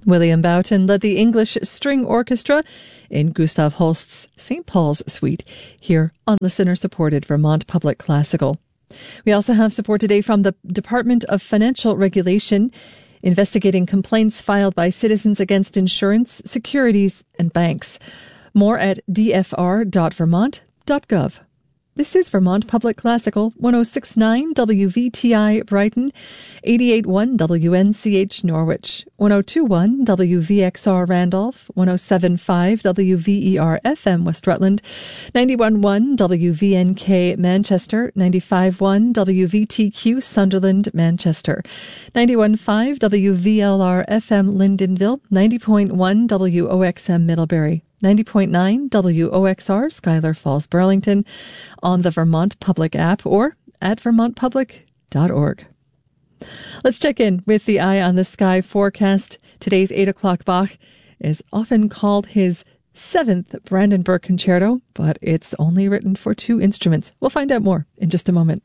William Boughton led the English String Orchestra in Gustav Holst's St. Paul's Suite here on listener-supported Vermont Public Classical. We also have support today from the Department of Financial Regulation, investigating complaints filed by citizens against insurance, securities, and banks. More at dfr.vermont.gov. This is Vermont Public Classical, 106.9 WVTI Brighton, 88.1 WNCH Norwich, 102.1 WVXR Randolph, 107.5 WVER FM West Rutland, 91.1 WVNK Manchester, 95.1 WVTQ Sunderland Manchester, 91.5 WVLR FM Lyndonville, 90.1 WOXM Middlebury, 90.9 WOXR Schuyler Falls Burlington, on the Vermont Public app or at vermontpublic.org. Let's check in with the Eye on the Sky forecast. Today's 8 o'clock Bach is often called his 7th Brandenburg Concerto, but it's only written for 2 instruments. We'll find out more in just a moment.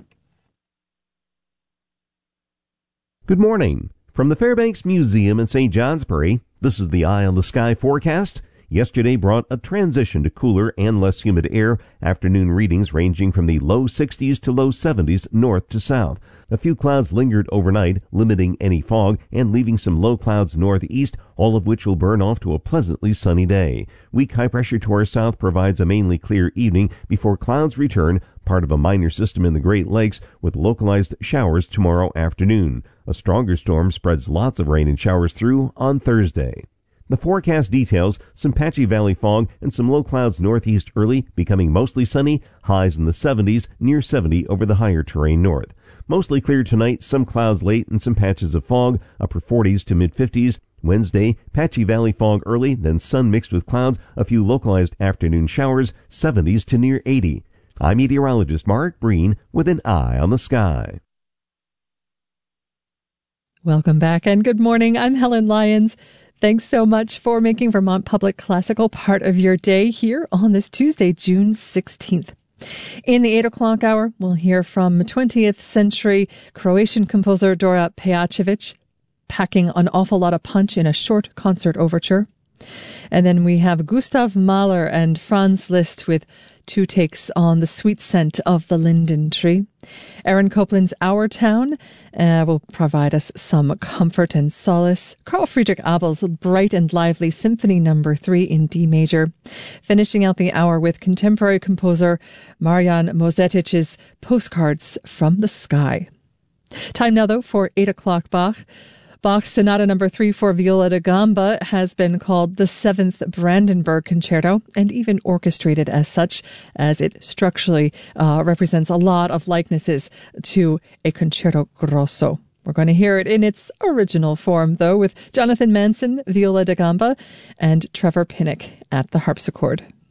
Good morning. From the Fairbanks Museum in St. Johnsbury, this is the Eye on the Sky forecast. Yesterday brought a transition to cooler and less humid air, afternoon readings ranging from the low 60s to low 70s north to south. A few clouds lingered overnight, limiting any fog and leaving some low clouds northeast, all of which will burn off to a pleasantly sunny day. Weak high pressure to our south provides a mainly clear evening before clouds return, part of a minor system in the Great Lakes, with localized showers tomorrow afternoon. A stronger storm spreads lots of rain and showers through on Thursday. The forecast details some patchy valley fog and some low clouds northeast early, becoming mostly sunny, highs in the 70s, near 70 over the higher terrain north. Mostly clear tonight, some clouds late and some patches of fog, upper 40s to mid-50s. Wednesday, patchy valley fog early, then sun mixed with clouds, a few localized afternoon showers, 70s to near 80. I'm meteorologist Mark Breen with an Eye on the Sky. Welcome back and good morning. I'm Helen Lyons. Thanks so much for making Vermont Public Classical part of your day here on this Tuesday, June 16th. In the 8 o'clock hour, we'll hear from 20th century Croatian composer Dora Pejacevic, packing an awful lot of punch in a short concert overture. And then we have Gustav Mahler and Franz Liszt with 2 takes on the sweet scent of the linden tree. Aaron Copland's Our Town will provide us some comfort and solace. Carl Friedrich Abel's bright and lively Symphony No. 3 in D major. Finishing out the hour with contemporary composer Marian Mozetic's Postcards from the Sky. Time now, though, for 8 o'clock Bach. Bach's Sonata No. 3 for viola da gamba has been called the 7th Brandenburg Concerto, and even orchestrated as such, as it structurally represents a lot of likenesses to a concerto grosso. We're going to hear it in its original form, though, with Jonathan Manson, viola da gamba, and Trevor Pinnock at the harpsichord.